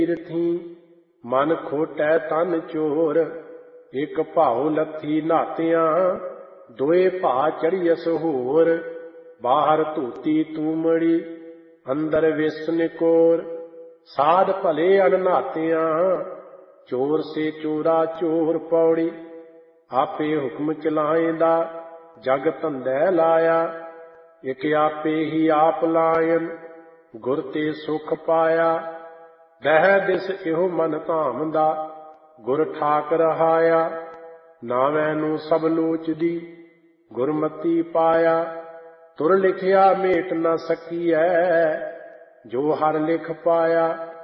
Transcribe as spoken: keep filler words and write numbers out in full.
ਥੀ ਮਨ ਖੋਟੈ ਤਨ ਚੋਰ। ਇੱਕ ਭਾਉ ਲੱਥੀ ਨਾਤਿਆਂ ਦੋਏ ਭਾ ਚੜੀਅਸ ਹੋਰ। ਬਾਹਰ ਧੂਤੀ ਤੂਮੜੀ ਅੰਦਰ ਵਿਸ ਨਿਕੋਰ। ਸਾਧ ਭਲੇ ਅਨਨਾਤਿਆਂ ਚੋਰ ਸੇ ਚੋਰਾ ਚੋਰ ਪੌੜੀ। ਆਪੇ ਹੁਕਮ ਚਲਾਏਂਦਾ ਜਗ ਧੰਦੈ ਲਾਇਆ। ਇਕ ਆਪੇ ਹੀ ਆਪ ਲਾਇਨ ਗੁਰ ਤੇ ਸੁਖ ਪਾਇਆ। ਦਹਿ ਦਿਸ ਇਹੋ ਮਨ ਧਾਮ ਦਾ ਗੁਰ ਠਾਕ ਰਹਾਇਆ। ਨਾਵੇਂ ਨੂੰ ਸਭ ਲੋਚਦੀ ਗੁਰਮਤੀ ਪਾਇਆ। ਤੁਰ ਲਿਖਿਆ ਮੇਟ ਨ ਸਕੀਐ ਜੋ ਹਰ ਲਿਖ ਪਾਇਆ।